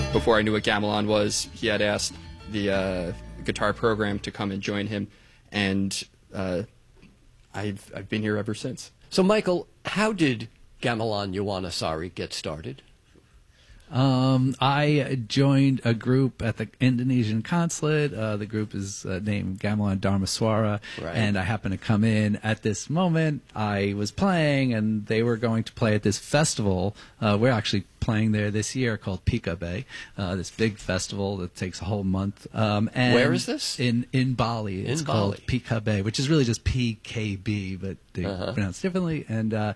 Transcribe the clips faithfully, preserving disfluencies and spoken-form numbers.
before I knew what gamelan was, he had asked the uh, guitar program to come and join him, and uh, I've, I've been here ever since. So, Michael, how did Gamelan Yawanasari get started? Um, I joined a group at the Indonesian consulate. Uh, the group is uh, named Gamelan Dharmaswara, right. And I happened to come in at this moment. I was playing, and they were going to play at this festival. Uh, we're actually playing there this year called Pikabe, uh, this big festival that takes a whole month. Um, and Where is this? In in Bali. It's in called Bali. Pikabe, which is really just P K B, but they uh-huh. pronounce it differently. And uh,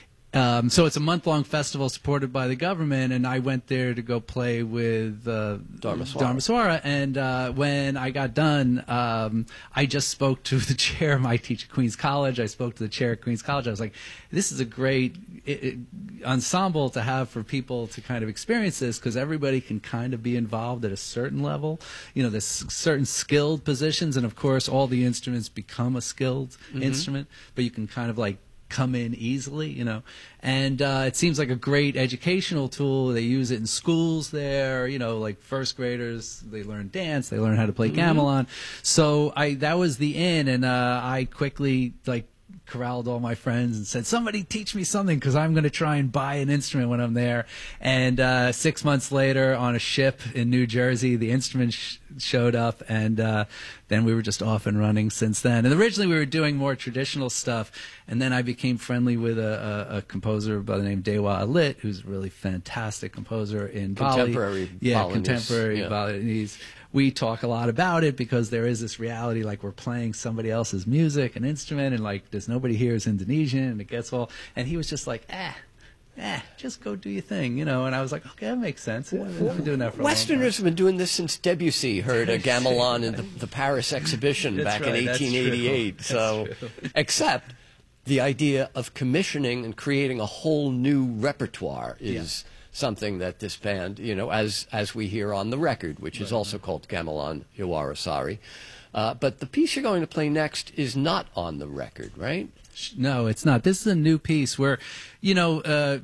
Um, so it's a month-long festival supported by the government, and I went there to go play with uh, Dharmaswara. Dharmaswara. And uh, when I got done, um, I just spoke to the chair. I teach at Queens College. I spoke to the chair at Queens College. I was like, this is a great it, it, ensemble to have for people to kind of experience this, because everybody can kind of be involved at a certain level. You know, there's certain skilled positions, and of course all the instruments become a skilled mm-hmm. instrument, but you can kind of like come in easily, you know, and uh, it seems like a great educational tool. They use it in schools there, you know, like first graders, they learn dance, they learn how to play mm-hmm. gamelan. So I that was the in, and uh, I quickly like corralled all my friends and said, somebody teach me something, because I'm going to try and buy an instrument when I'm there. And uh, six months later, on a ship in New Jersey, the instrument sh showed up, and uh, then we were just off and running since then. And originally we were doing more traditional stuff, and then I became friendly with a, a, a composer by the name Dewa Alit, who's a really fantastic composer in contemporary Bali. Yeah, Balinese. contemporary yeah. Balinese. We talk a lot about it because there is this reality, like we're playing somebody else's music, an instrument, and like there's nobody here is Indonesian, and it gets all. And he was just like, ah, ah, just go do your thing, you know. And I was like, okay, that makes sense. I've been doing that for Westerners a have been doing this since Debussy heard a gamelan in the, the Paris exhibition back right, in eighteen eighty-eight. So, except the idea of commissioning and creating a whole new repertoire is. Yeah. Something that this band, you know, as as we hear on the record, which is right. also called Gamelan Yawanasari. Uh, but the piece you're going to play next is not on the record, right? No, it's not. This is a new piece where, you know, uh,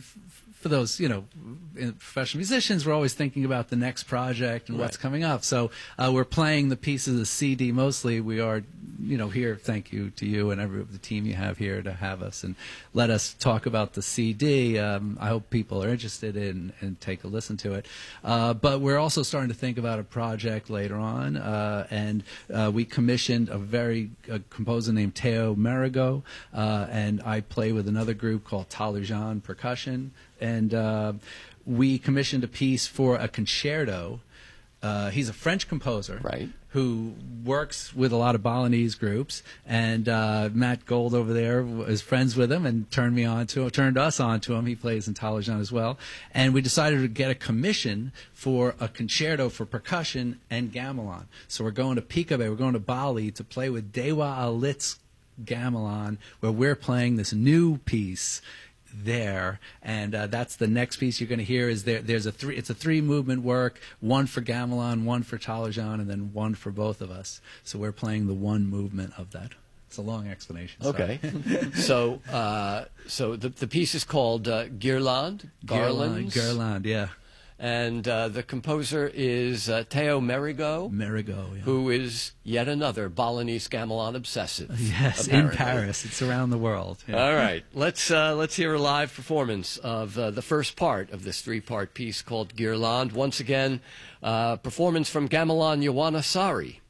for those, you know, professional musicians, we're always thinking about the next project and right. what's coming up. So uh, we're playing the pieces of the C D mostly. We are, you know, here, thank you to you and every the team you have here to have us and let us talk about the C D. Um, I hope people are interested in and take a listen to it. Uh, but we're also starting to think about a project later on, uh, and uh, we commissioned a very a composer named Teo Marigo, uh, and I play with another group called Talujan Percussion. And uh, we commissioned a piece for a concerto. Uh, he's a French composer right. who works with a lot of Balinese groups. And uh, Matt Gold over there was friends with him and turned me on to turned us on to him. He plays in Talujan as well. And we decided to get a commission for a concerto for percussion and gamelan. So we're going to Pikabe, we're going to Bali to play with Dewa Alit's gamelan, where we're playing this new piece there, and uh, that's the next piece you're going to hear. Is there? There's a three. It's a three movement work. One for gamelan, one for Talujan, and then one for both of us. So we're playing the one movement of that. It's a long explanation. Okay. so, uh, so the the piece is called uh, Guirlande, Garlands, Guirlande, yeah. And uh, the composer is uh, Teo Marigo, Marigo, yeah. who is yet another Balinese gamelan obsessive. Yes, apparently. in Paris. It's around the world. Yeah. All right, let's uh, let's hear a live performance of uh, the first part of this three-part piece called Guirlande. Once again, uh, performance from Gamelan Yawanasari.